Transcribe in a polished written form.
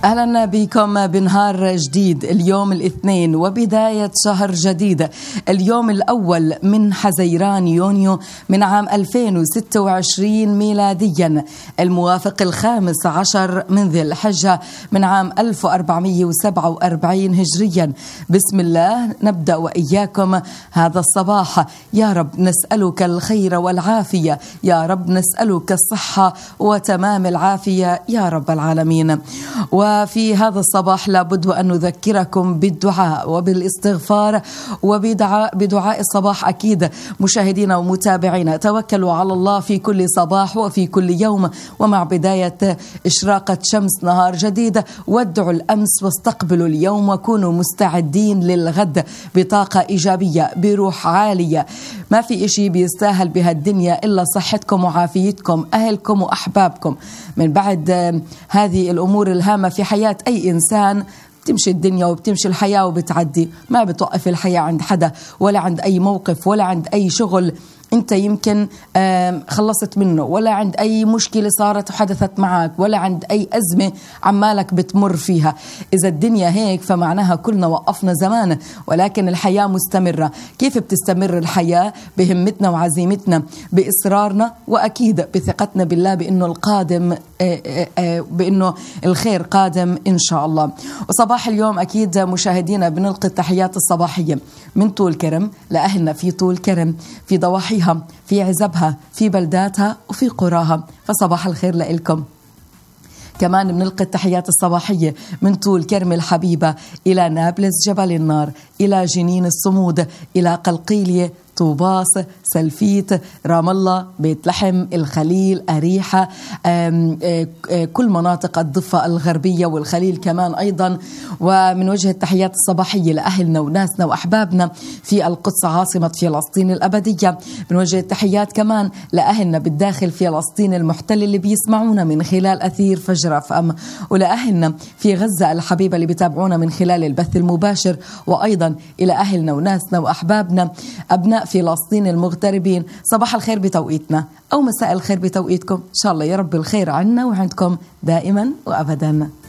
أهلا بكم بنهار جديد، اليوم الاثنين وبداية شهر جديد، اليوم الأول من حزيران يونيو من عام 2026 ميلاديا، الموافق 15 من ذي الحجة من عام 1447 هجريا. بسم الله نبدأ وإياكم هذا الصباح. يا رب نسألك الخير والعافية، يا رب نسألك الصحة وتمام العافية يا رب العالمين. وفي هذا الصباح لابد أن نذكركم بالدعاء وبالاستغفار بدعاء الصباح. أكيد مشاهدينا ومتابعينا، توكلوا على الله في كل صباح وفي كل يوم، ومع بداية إشراقة شمس نهار جديد ودعوا الأمس واستقبلوا اليوم، وكونوا مستعدين للغد بطاقة إيجابية بروح عالية. ما في إشي بيستاهل بهالدنيا إلا صحتكم وعافيتكم، أهلكم وأحبابكم. من بعد هذه الأمور الهامة في حياة أي إنسان بتمشي الدنيا وبتمشي الحياة وبتعدي، ما بتوقف الحياة عند حدا ولا عند أي موقف ولا عند أي شغل أنت يمكن خلصت منه، ولا عند أي مشكلة صارت وحدثت معك، ولا عند أي أزمة عمالك بتمر فيها. إذا الدنيا هيك فمعناها كلنا وقفنا زمان، ولكن الحياة مستمرة. كيف بتستمر الحياة؟ بهمتنا وعزيمتنا، بإصرارنا، وأكيد بثقتنا بالله بأنه القادم بأنه الخير قادم إن شاء الله. وصباح اليوم أكيد مشاهدينا بنلقي التحيات الصباحية من طول كرم لأهلنا في طول كرم، في ضواحيها، في عزبها، في بلداتها وفي قراها، فصباح الخير لإلكم. كمان بنلقي التحيات الصباحية من طول كرم الحبيبة إلى نابلس جبل النار، إلى جنين الصمود، إلى قلقيلية، طوباس، سلفيت، رام الله، بيت لحم، الخليل، أريحة، كل مناطق الضفة الغربية والخليل كمان أيضا. ومن وجه التحيات الصباحية لأهلنا وناسنا وأحبابنا في القدس عاصمة فلسطين الأبدية. من وجه التحيات كمان لأهلنا بالداخل فلسطين المحتل اللي بيسمعونا من خلال أثير فجر FM، ولأهلنا في غزة الحبيبة اللي بيتابعونا من خلال البث المباشر، وأيضا إلى أهلنا وناسنا وأحبابنا أبناء فلسطين المغتربين. صباح الخير بتوقيتنا أو مساء الخير بتوقيتكم، إن شاء الله يا رب الخير عنا وعندكم دائما وأبدا.